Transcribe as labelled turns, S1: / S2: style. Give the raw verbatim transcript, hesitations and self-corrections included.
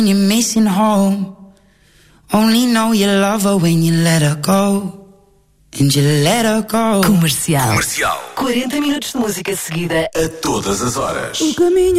S1: You're missing home. Only know you love her when you let her go. And you let her go.
S2: Comercial.
S3: Comercial.
S2: quarenta minutos de música seguida
S3: A todas as horas.
S1: O caminho